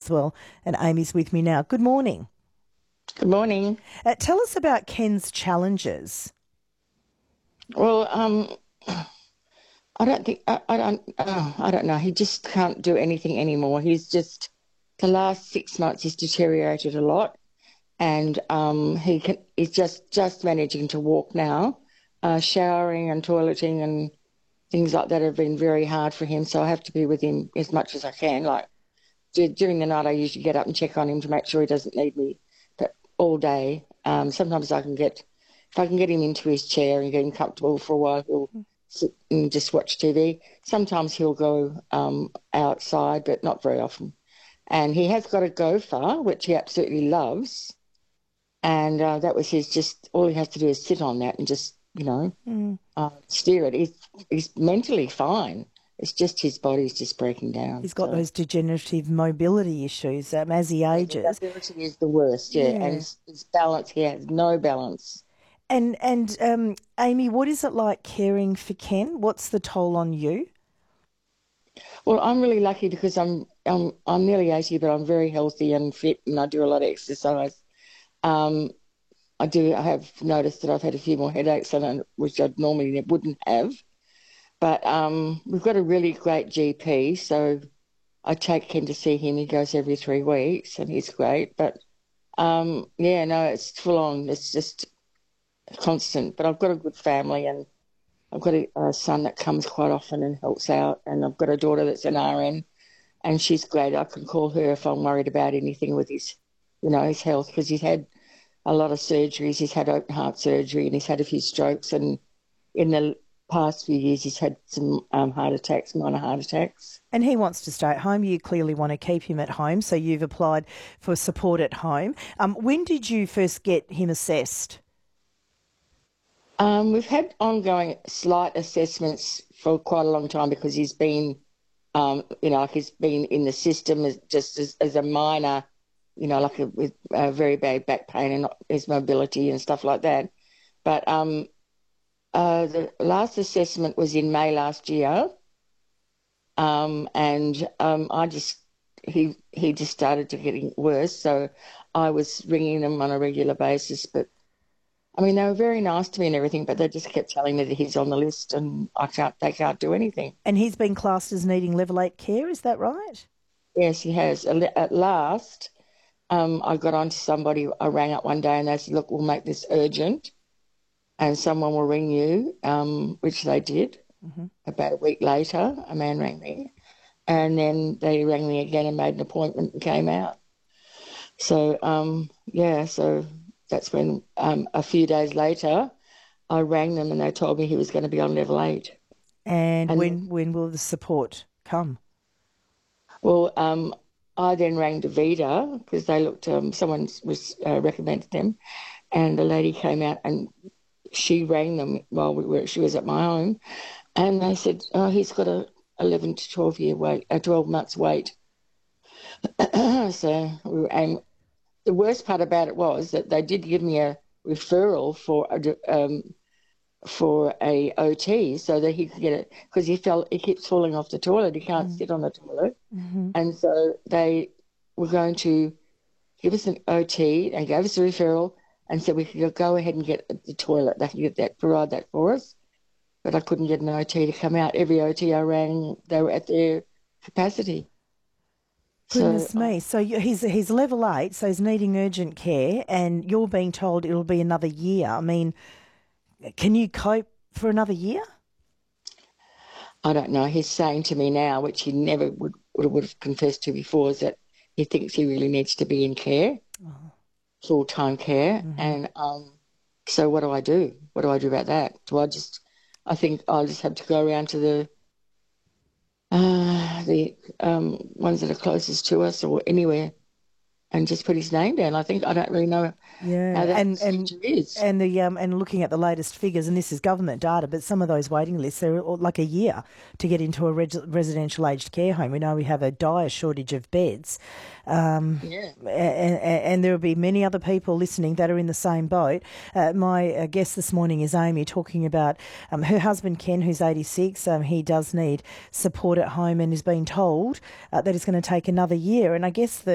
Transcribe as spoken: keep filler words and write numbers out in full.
as well. And Amy's with me now. Good morning. Good morning. Uh, tell us about Ken's challenges. Well, um, I don't think I, I don't uh, I don't know. He just can't do anything anymore. He's just the last six months he's deteriorated a lot, and um, he can he's just just managing to walk now. Uh, showering and toileting and things like that have been very hard for him. So I have to be with him as much as I can. Like during the night, I usually get up and check on him to make sure he doesn't need me. But all day, um, sometimes I can get if I can get him into his chair and get him comfortable for a while, he'll sit and just watch T V. Sometimes he'll go um, outside, but not very often. And he has got a gopher, which he absolutely loves. And uh, that was his just, all he has to do is sit on that and just, you know, mm. uh, steer it. He's, he's mentally fine. It's just his body's just breaking down. He's got so. those degenerative mobility issues um, as he ages. Yeah, the mobility is the worst, yeah. yeah. And his, his balance, he has no balance. And, and um, Amy, what is it like caring for Ken? What's the toll on you? Well, I'm really lucky because I'm I'm I'm nearly eighty, but I'm very healthy and fit, and I do a lot of exercise. Um, I do. I have noticed that I've had a few more headaches than I, which I normally wouldn't have. But um, we've got a really great G P, so I take Ken to see him. He goes every three weeks, and he's great. But um, yeah, no, it's full on. It's just constant. But I've got a good family, and I've got a, a son that comes quite often and helps out, and I've got a daughter that's an R N, and she's great. I can call her if I'm worried about anything with his, you know, his health, because he's had a lot of surgeries. He's had open heart surgery and he's had a few strokes, and in the past few years he's had some um, heart attacks, minor heart attacks. And he wants to stay at home. You clearly want to keep him at home, so you've applied for support at home. Um, when did you first get him assessed? Um, we've had ongoing slight assessments for quite a long time because he's been, um, you know, like he's been in the system as, just as, as a minor, you know, like a, with a very bad back pain and his mobility and stuff like that. But um, uh, the last assessment was in May last year, um, and um, I just he he just started to getting worse. So I was ringing them on a regular basis, but. I mean, they were very nice to me and everything, but they just kept telling me that he's on the list and I can't, they can't do anything. And he's been classed as needing level eight care, is that right? Yes, he has. At last, um, I got on to somebody, I rang up one day and they said, look, we'll make this urgent and someone will ring you, um, which they did. Mm-hmm. About a week later, a man rang me and then they rang me again and made an appointment and came out. So, um, yeah, so... That's when um, a few days later I rang them and they told me he was going to be on level eight. And, and when when will the support come? Well, um, I then rang Davida because they looked, um, someone was uh, recommended them, and the lady came out and she rang them while we were, she was at my home, and they said, oh, he's got a eleven to twelve year wait, a twelve months wait. So we were, and the worst part about it was that they did give me a referral for a, um, for a O T so that he could get it, because he fell, he keeps falling off the toilet. He can't mm-hmm. sit on the toilet. Mm-hmm. And so they were going to give us an O T and gave us a referral and said we could go ahead and get the toilet. They could get that, provide that for us. But I couldn't get an O T to come out. Every O T I rang, they were at their capacity. Goodness so, me. So he's he's level eight, so he's needing urgent care, and you're being told it'll be another year. I mean, can you cope for another year? I don't know. He's saying to me now, which he never would, would, would have confessed to before, is that he thinks he really needs to be in care, oh. full-time care. Mm-hmm. And um, so what do I do? What do I do about that? Do I just, I think I'll just have to go around to the Uh, the um, ones that are closest to us or anywhere and just put his name down. I think I don't really know yeah. how that and, and, is. And the um, and looking at the latest figures, and this is government data, but some of those waiting lists, they're like a year to get into a res- residential aged care home. We know we have a dire shortage of beds. Um, yeah. and, and there will be many other people listening that are in the same boat. Uh, my uh, guest this morning is Amy, talking about um, her husband Ken, who's eighty-six. Um, he does need support at home and is being told uh, that it's going to take another year. And I guess the